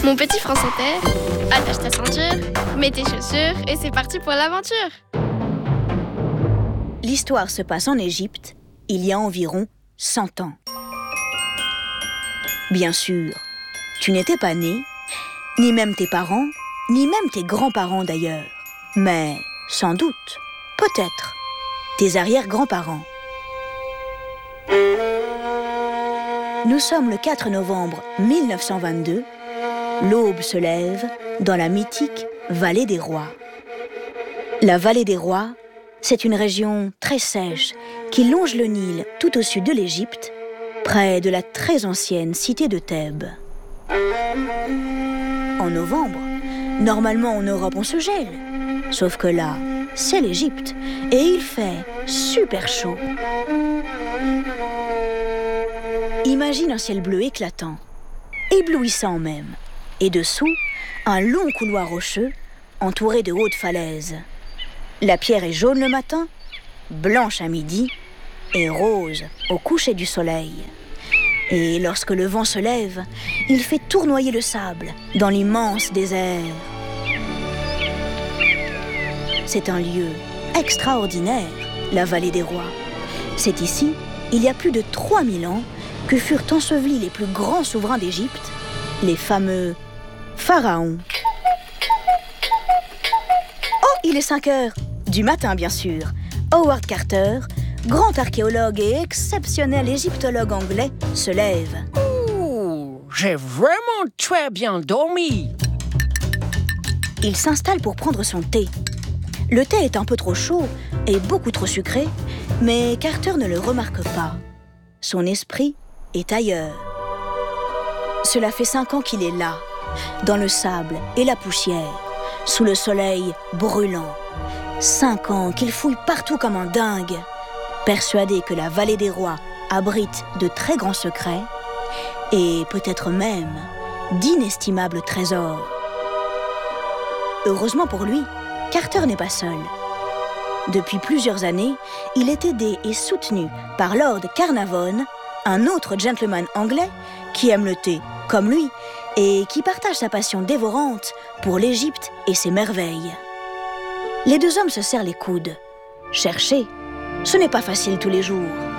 Mon petit France Inter, attache ta ceinture, mets tes chaussures et c'est parti pour l'aventure. L'histoire se passe en Égypte, il y a environ 100 ans. Bien sûr, tu n'étais pas né, ni même tes parents, ni même tes grands-parents d'ailleurs. Mais, sans doute, peut-être, tes arrière-grands-parents. Nous sommes le 4 novembre 1922. L'aube se lève dans la mythique Vallée des Rois. La Vallée des Rois, c'est une région très sèche qui longe le Nil tout au sud de l'Égypte, près de la très ancienne cité de Thèbes. En novembre, normalement en Europe on se gèle. Sauf que là, c'est l'Égypte et il fait super chaud. Imagine un ciel bleu éclatant, éblouissant même, et dessous, un long couloir rocheux entouré de hautes falaises. La pierre est jaune le matin, blanche à midi et rose au coucher du soleil. Et lorsque le vent se lève, il fait tournoyer le sable dans l'immense désert. C'est un lieu extraordinaire, la Vallée des Rois. C'est ici, il y a plus de 3000 ans, que furent ensevelis les plus grands souverains d'Égypte, les fameux pharaons. Oh, il est 5 heures, du matin bien sûr. Howard Carter, grand archéologue et exceptionnel égyptologue anglais, se lève. Ouh, j'ai vraiment très bien dormi. Il s'installe pour prendre son thé. Le thé est un peu trop chaud et beaucoup trop sucré, mais Carter ne le remarque pas. Son esprit est ailleurs. Cela fait 5 ans qu'il est là, dans le sable et la poussière, sous le soleil brûlant. 5 ans qu'il fouille partout comme un dingue, persuadé que la Vallée des Rois abrite de très grands secrets et peut-être même d'inestimables trésors. Heureusement pour lui, Carter n'est pas seul. Depuis plusieurs années, il est aidé et soutenu par Lord Carnarvon, un autre gentleman anglais qui aime le thé comme lui et qui partage sa passion dévorante pour l'Égypte et ses merveilles. Les deux hommes se serrent les coudes. Chercher, ce n'est pas facile tous les jours.